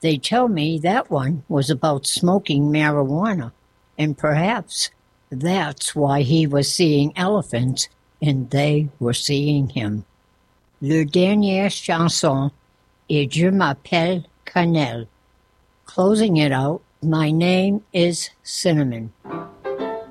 They tell me that one was about smoking marijuana, and perhaps that's why he was seeing elephants and they were seeing him. Le dernière chanson est Je m'appelle Cannelle. Closing it out, my name is Cinnamon.